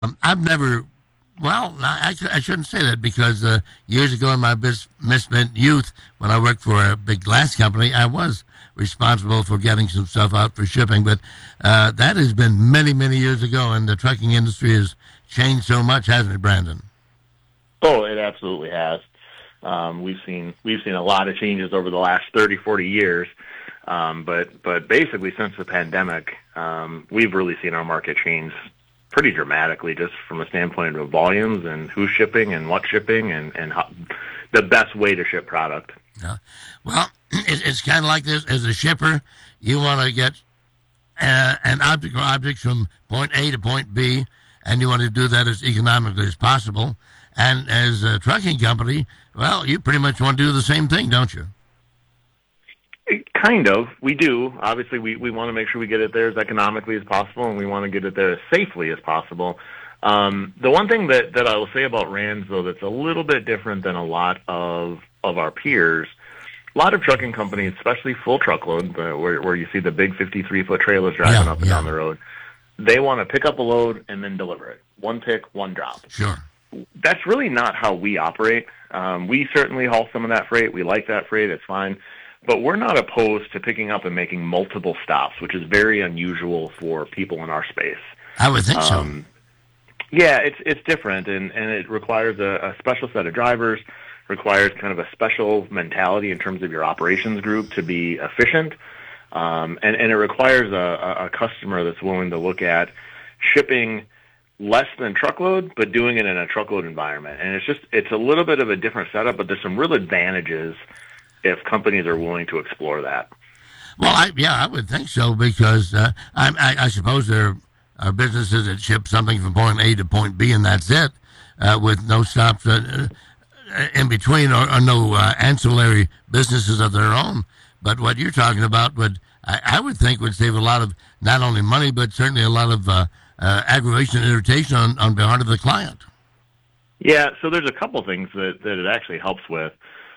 I've never. Well, I shouldn't say that because years ago in my misspent youth, when I worked for a big glass company, I was responsible for getting some stuff out for shipping. But that has been many, many years ago, and the trucking industry has changed so much, hasn't it, Brandon? Oh, it absolutely has. We've seen a lot of changes over the last 30, 40 years. But basically since the pandemic, we've really seen our market change pretty dramatically, just from a standpoint of volumes and who's shipping and what's shipping and how, the best way to ship product. Yeah. Well, it's kind of like this. As a shipper, you want to get an object or objects from point A to point B, and you want to do that as economically as possible. And as a trucking company, well, you pretty much want to do the same thing, don't you? Kind of. We do. Obviously, we want to make sure we get it there as economically as possible, and we want to get it there as safely as possible. The one thing that I will say about Rands, though, that's a little bit different than a lot of our peers, a lot of trucking companies, especially full truckload, where you see the big 53-foot trailers driving up and down the road, they want to pick up a load and then deliver it. One pick, one drop. Sure. That's really not how we operate. We certainly haul some of that freight. We like that freight. It's fine. But we're not opposed to picking up and making multiple stops, which is very unusual for people in our space. I would think so. Yeah, it's different, and it requires a special set of drivers, requires kind of a special mentality in terms of your operations group to be efficient, and it requires a customer that's willing to look at shipping less than truckload, but doing it in a truckload environment. And it's a little bit of a different setup, but there's some real advantages if companies are willing to explore that. Well, I would think so, because I suppose there are businesses that ship something from point A to point B, and that's it, with no stops in between, or no ancillary businesses of their own. But what you're talking about I would think would save a lot of not only money, but certainly a lot of aggravation and irritation on behalf of the client. Yeah, so there's a couple things that it actually helps with.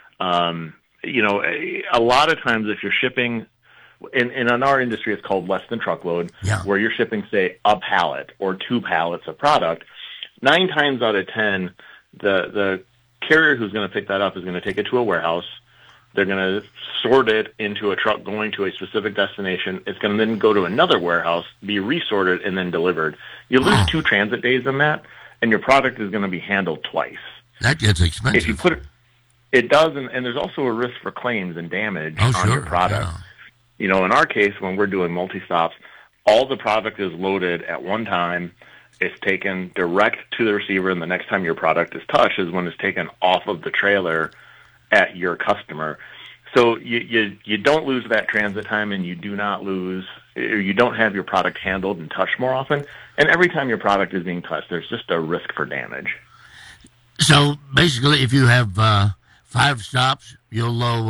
A lot of times if you're shipping, in our industry it's called less than truckload, where you're shipping, say, a pallet or 2 pallets of product, 9 times out of 10, the carrier who's going to pick that up is going to take it to a warehouse. They're going to sort it into a truck going to a specific destination. It's going to then go to another warehouse, be resorted, and then delivered. You lose 2 transit days in that, and your product is going to be handled twice. That gets expensive. If you put it does, and there's also a risk for claims and damage on your product. Yeah. In our case, when we're doing multi-stops, all the product is loaded at one time. It's taken direct to the receiver, and the next time your product is touched is when it's taken off of the trailer at your customer. So you don't lose that transit time, and you do not lose, or you don't have your product handled and touched more often. And every time your product is being touched, there's just a risk for damage. So basically, if you have 5 stops, you'll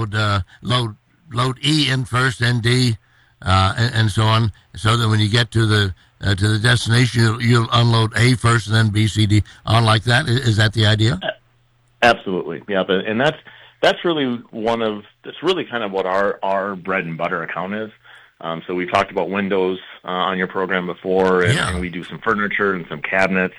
load E in first, then D, and so on, so that when you get to the destination, you'll unload A first, and then B, C, D, on like that. Is that the idea? Absolutely, yeah. And that's really that's really kind of what our bread and butter account is. So we talked about windows on your program before, and we do some furniture and some cabinets.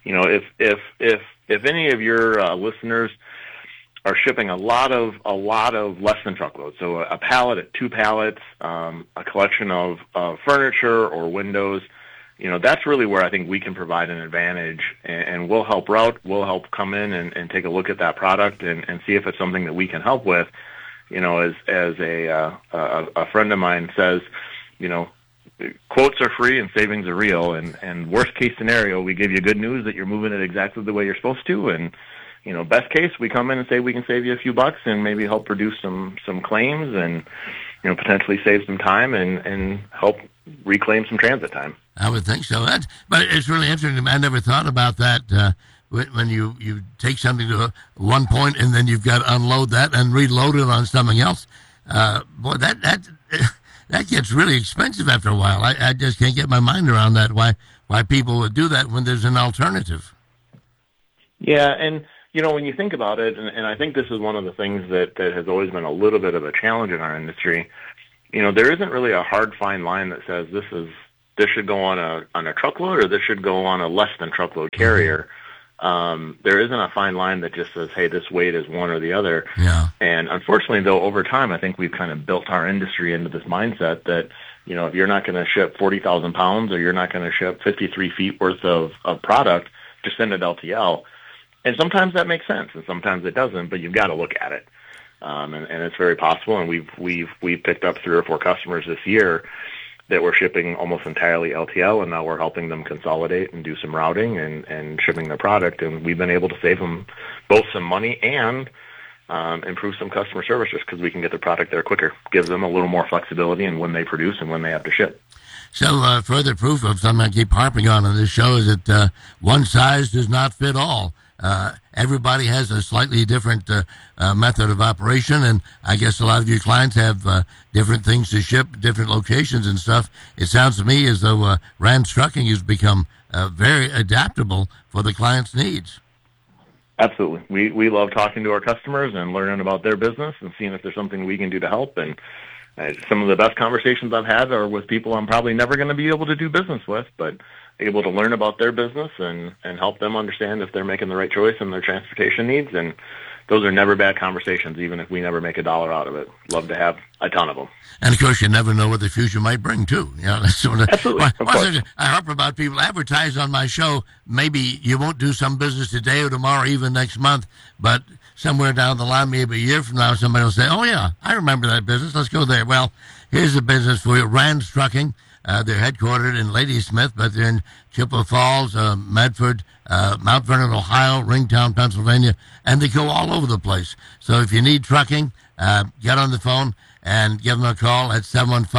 If any of your listeners are shipping a lot of less than truckload, so a pallet at 2 pallets, a collection of furniture or windows, that's really where I think we can provide an advantage, and we'll help route, we'll help come in and take a look at that product and see if it's something that we can help with. As a friend of mine says, quotes are free and savings are real, and worst case scenario, we give you good news that you're moving it exactly the way you're supposed to, and best case, we come in and say we can save you a few bucks and maybe help reduce some claims and, potentially save some time and help reclaim some transit time. I would think so. But it's really interesting. I never thought about that. When you take something to one point and then you've got to unload that and reload it on something else. Boy, that gets really expensive after a while. I just can't get my mind around that. Why people would do that when there's an alternative? Yeah, and when you think about it, and I think this is one of the things that has always been a little bit of a challenge in our industry, there isn't really a hard fine line that says this is this should go on a truckload or this should go on a less than truckload carrier. There isn't a fine line that just says, hey, this weight is one or the other. Yeah. And unfortunately, though, over time, I think we've kind of built our industry into this mindset that, you know, if you're not going to ship 40,000 pounds or you're not going to ship 53 feet worth of product, just send it LTL. And sometimes that makes sense, and sometimes it doesn't, but you've got to look at it. And it's very possible, and we've picked up 3 or 4 customers this year that we're shipping almost entirely LTL, and now we're helping them consolidate and do some routing and shipping their product, and we've been able to save them both some money and improve some customer service just because we can get the product there quicker. Gives them a little more flexibility in when they produce and when they have to ship. So further proof of something I keep harping on this show is that one size does not fit all. Everybody has a slightly different method of operation, and I guess a lot of your clients have different things to ship, different locations and stuff. It sounds to me as though Rand's Trucking has become very adaptable for the client's needs. Absolutely. We love talking to our customers and learning about their business and seeing if there's something we can do to help. And some of the best conversations I've had are with people I'm probably never going to be able to do business with, but able to learn about their business and help them understand if they're making the right choice in their transportation needs. And those are never bad conversations, even if we never make $1 out of it. Love to have a ton of them. And, of course, you never know what the future might bring, too. You know, that's sort of, absolutely. I harp about people advertise on my show. Maybe you won't do some business today or tomorrow, even next month, but somewhere down the line, maybe a year from now, somebody will say, oh, yeah, I remember that business. Let's go there. Well, here's the business for you, Rand's Trucking. They're headquartered in Ladysmith, but they're in Chippewa Falls, Medford, Mount Vernon, Ohio, Ringtown, Pennsylvania, and they go all over the place. So if you need trucking, get on the phone and give them a call at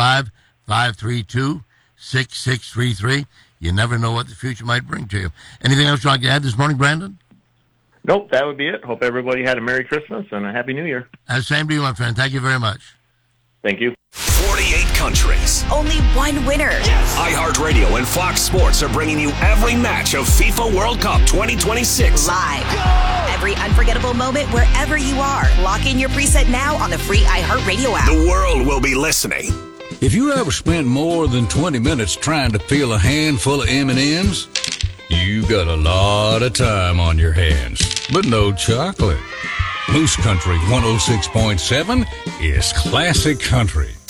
715-532-6633. You never know what the future might bring to you. Anything else you'd like to add this morning, Brandon? Nope, that would be it. Hope everybody had a Merry Christmas and a Happy New Year. Same to you, my friend. Thank you very much. Thank you. 48 countries. Only one winner. Yes. iHeartRadio and Fox Sports are bringing you every match of FIFA World Cup 2026. Live. Go! Every unforgettable moment wherever you are. Lock in your preset now on the free iHeartRadio app. The world will be listening. If you ever spent more than 20 minutes trying to peel a handful of M&Ms, you got a lot of time on your hands, but no chocolate. Moose Country 106.7 is classic country.